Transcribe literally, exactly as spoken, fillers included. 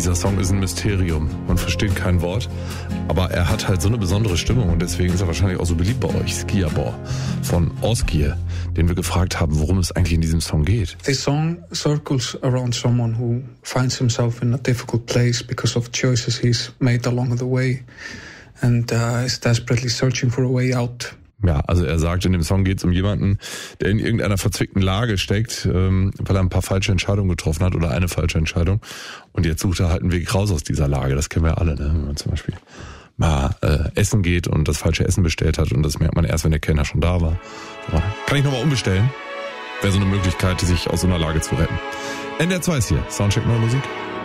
Dieser Song ist ein Mysterium. Man versteht kein Wort. Aber er hat halt so eine besondere Stimmung und deswegen ist er wahrscheinlich auch so beliebt bei euch. Skiabor von Osgier, den wir gefragt haben, worum es eigentlich in diesem Song geht. This song circles around someone who finds himself in a difficult place because of choices he's made along the way and uh, is desperately searching for a way out. Ja, also er sagt, in dem Song geht es um jemanden, der in irgendeiner verzwickten Lage steckt, ähm, weil er ein paar falsche Entscheidungen getroffen hat oder eine falsche Entscheidung. Und jetzt sucht er halt einen Weg raus aus dieser Lage. Das kennen wir alle, ne? Wenn man zum Beispiel mal äh, essen geht und das falsche Essen bestellt hat. Und das merkt man erst, wenn der Kellner schon da war. So, kann ich nochmal umbestellen? Wäre so eine Möglichkeit, sich aus so einer Lage zu retten. N D R zwei ist hier. Soundcheck Neue Musik.